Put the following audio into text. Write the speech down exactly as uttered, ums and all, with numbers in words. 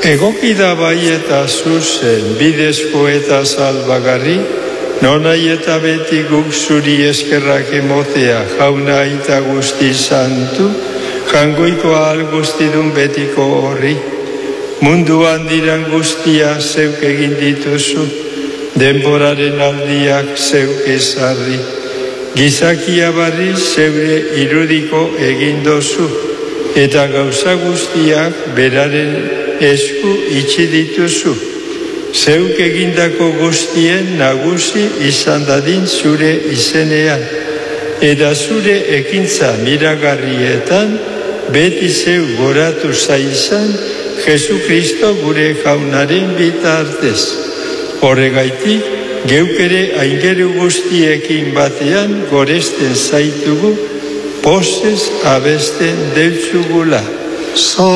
Egoki da bai eta zuzen, bidezko eta salbagarri, nonai eta beti guk zuri eskerrak emotea, jauna eta guzti santu, jangoiko ahal guztidun betiko horri. Munduan diran guztia zeuk egin dituzu, denboraren aldiak zeuk ezarri. Gizakia barri zeure irudiko egin dozu, eta gauza guztiak beraren esku itxi dituzu. Zeuk egindako guztien nagusi izan dadin zure izenean, eta zure ekintza miragarrietan beti zeu goratu zaizan Jesu Kristo gure jaunaren bitartez. Horregaitik, geuk ere aingeru guztiekin batean goresten zaitugu, pozez abesten deutzugula.